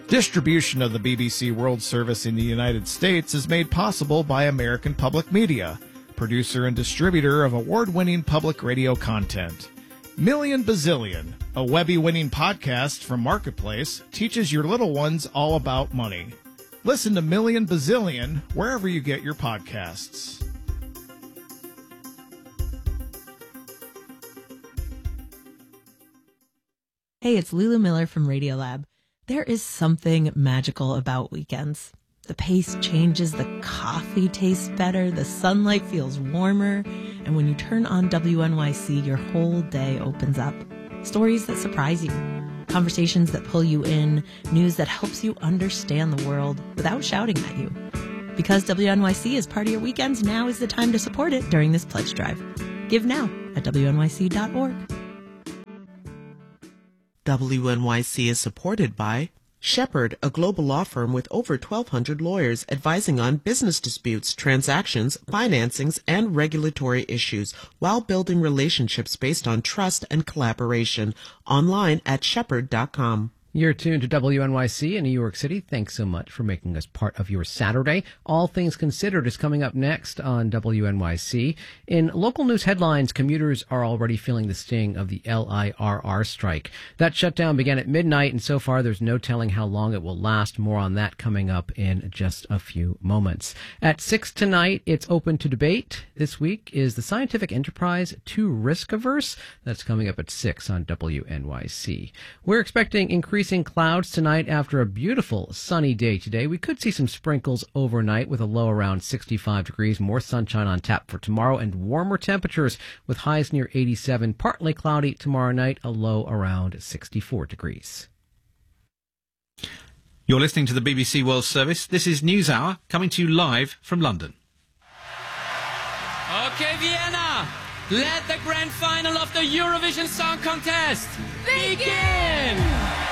Distribution of the BBC World Service in the United States is made possible by American Public Media, producer and distributor of award-winning public radio content. Million Bazillion, a Webby-winning podcast from Marketplace, teaches your little ones all about money. Listen to Million Bazillion wherever you get your podcasts. Hey, it's Lulu Miller from Radiolab. There is something magical about weekends. The pace changes, the coffee tastes better, the sunlight feels warmer, and when you turn on WNYC, your whole day opens up. Stories that surprise you, conversations that pull you in, news that helps you understand the world without shouting at you. Because WNYC is part of your weekends, now is the time to support it during this pledge drive. Give now at WNYC.org. WNYC is supported by Shepherd, a global law firm with over 1,200 lawyers advising on business disputes, transactions, financings, and regulatory issues while building relationships based on trust and collaboration. Online at shepherd.com. You're tuned to WNYC in New York City. Thanks so much for making us part of your Saturday. All Things Considered is coming up next on WNYC. In local news headlines, commuters are already feeling the sting of the LIRR strike. That shutdown began at midnight, and so far there's no telling how long it will last. More on that coming up in just a few moments. At 6 tonight, it's open to debate. This week is the scientific enterprise too risk-averse? That's coming up at 6 on WNYC. We're expecting increasing clouds tonight after a beautiful sunny day today. We could see some sprinkles overnight with a low around 65 degrees. More sunshine on tap for tomorrow and warmer temperatures with highs near 87. Partly cloudy tomorrow night, a low around 64 degrees. You're listening to the BBC World Service. This is News Hour coming to you live from London. Okay, Vienna, let the grand final of the Eurovision Song Contest begin!